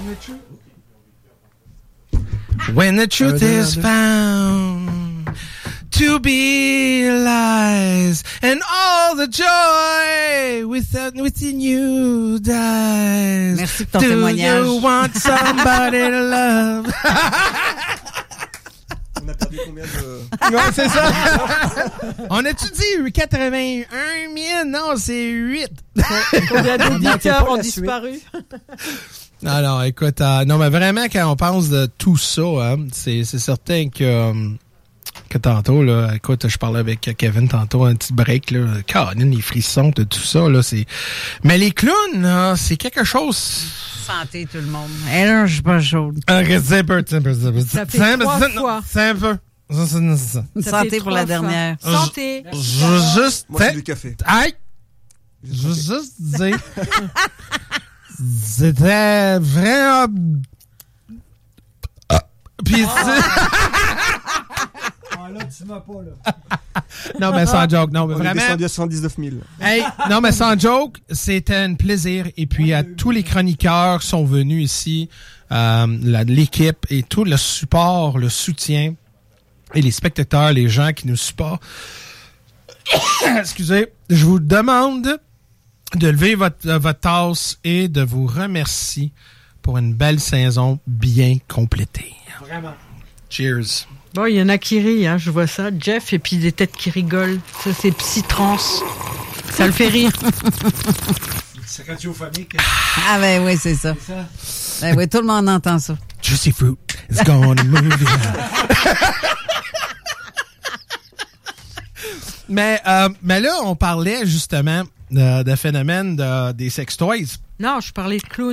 When the truth is found to be lies, and all the joy within you dies. Merci pour ton témoignage. Do you want somebody to love? On a perdu combien de... Ouais, c'est ça. On a-tu dit 81 000? Non, c'est 8. Combien d'auditeurs ont disparu? Alors, écoute, non, mais vraiment, quand on pense de tout ça, hein, c'est certain que tantôt, là, écoute, je parlais avec Kevin tantôt, un petit break, là, Caroline, les frissons de tout ça, là, c'est... Mais les clowns, là, c'est quelque chose... Santé, tout le monde. Et là, je suis pas chaude. Ça fait 3 fois. C'est un peu... Ça. Santé pour la dernière. Santé. Je veux juste... Moi, c'est du café. Aïe! Je veux juste dire... C'était vraiment... Puis là, tu m'as pas, là. Non, mais sans joke. Non, mais On vraiment... est descendu à 119 000. Hey, non, mais sans joke, c'était un plaisir. Et puis, à tous les chroniqueurs qui sont venus ici, l'équipe et tout le support, le soutien, et les spectateurs, les gens qui nous supportent. Excusez, je vous demande de lever votre tasse et de vous remercier pour une belle saison bien complétée. Vraiment. Cheers. Bon, il y en a qui rient, hein, je vois ça. Jeff, et puis des têtes qui rigolent. Ça, c'est Psytrance. Ça le fait rire. C'est radiophonique. Ah ben oui, c'est ça. Ben oui, tout le monde entend ça. Juicy fruit is gonna move you. Mais là, on parlait justement de phénomène des sex toys. Non, je parlais de clown.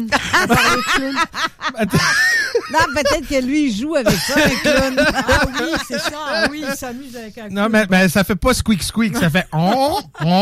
Non, peut-être que lui, il joue avec ça, un clown. Ah oui, c'est ça. Ah oui, il s'amuse avec un clown. Non, mais ça fait pas squeak squeak, ça fait on.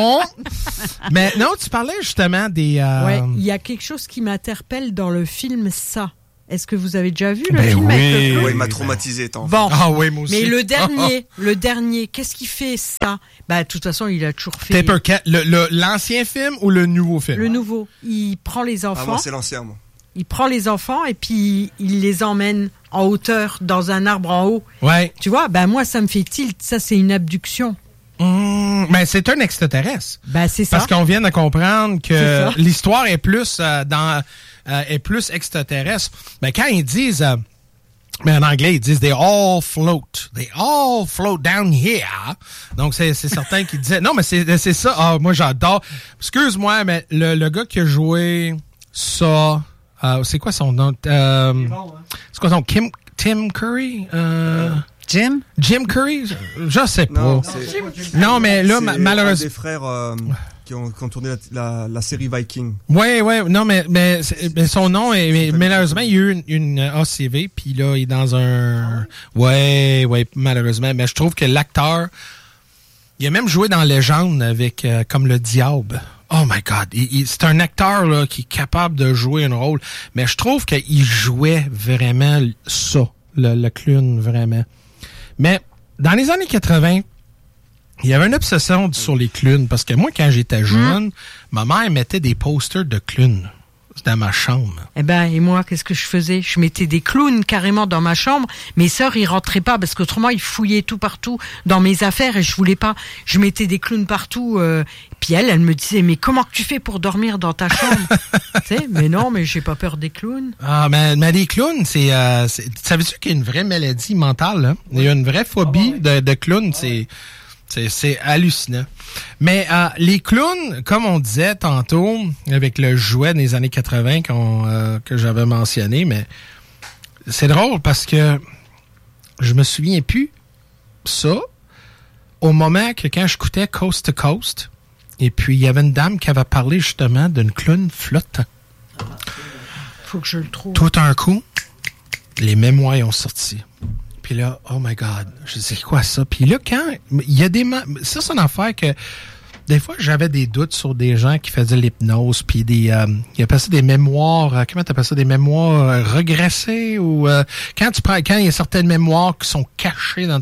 Mais non, tu parlais justement des... Ouais, il y a quelque chose qui m'interpelle dans le film Ça. Est-ce que vous avez déjà vu le Ben film oui. avec le clown? Ouais, il m'a traumatisé, tant. Bon. Ah oui, moi aussi. Mais le dernier, qu'est-ce qu'il fait ça? Bah, de toute façon, il a toujours fait... Taper Cat, l'ancien film ou le nouveau film? Le nouveau. Il prend les enfants. Ah, moi, c'est l'ancien, moi. Il prend les enfants et puis il les emmène en hauteur dans un arbre en haut. Ouais. Tu vois, ben moi, ça me fait tilt. Ça, c'est une abduction. Mais c'est un extraterrestre. Ben, c'est ça. Parce qu'on vient de comprendre que l'histoire est plus est plus extraterrestre. Mais quand ils disent... mais en anglais, ils disent « they all float down here ». Donc, c'est certain qu'ils disaient... Non, mais c'est ça. Ah, moi, j'adore. Excuse-moi, mais le gars qui a joué ça... c'est quoi son nom? C'est quoi son nom? Tim Curry? Jim Curry? Je sais pas. Non, mais là, malheureusement... des frères qui ont tourné la série Viking. Ouais. Non, mais son nom est malheureusement, il y a eu une ACV, puis là, il est dans un... Ouais, malheureusement. Mais je trouve que l'acteur, il a même joué dans Légende avec comme le diable. Oh my God. C'est un acteur là qui est capable de jouer un rôle. Mais je trouve qu'il jouait vraiment ça, le clown, vraiment. Mais dans les années 80, il y avait une obsession sur les clowns. Parce que moi, quand j'étais jeune, ma mère mettait des posters de clowns dans ma chambre. Eh ben, et moi, qu'est-ce que je faisais? Je mettais des clowns carrément dans ma chambre. Mes sœurs, ils rentraient pas parce qu'autrement, ils fouillaient tout partout dans mes affaires et je voulais pas. Je mettais des clowns partout. Puis elle me disait, mais comment que tu fais pour dormir dans ta chambre? Tu sais, mais non, mais j'ai pas peur des clowns. Ah, mais les clowns, c'est savais-tu qu'il y a une vraie maladie mentale, hein? Il y a une vraie phobie de clowns, c'est hallucinant. Mais les clowns, comme on disait tantôt, avec le jouet des années 80 que j'avais mentionné, mais c'est drôle parce que je me souviens plus ça au moment que quand j'écoutais Coast to Coast, et puis il y avait une dame qui avait parlé justement d'une clown flottant. Faut que je le trouve. Tout un coup, les mémoires ont sorti. Puis là, oh my God, je sais quoi ça. Puis là, quand il y a ça, c'est une affaire que des fois, j'avais des doutes sur des gens qui faisaient l'hypnose, puis ils appellent ça des mémoires, comment t'appelles ça, des mémoires regressées, ou quand il y a certaines mémoires qui sont cachées dans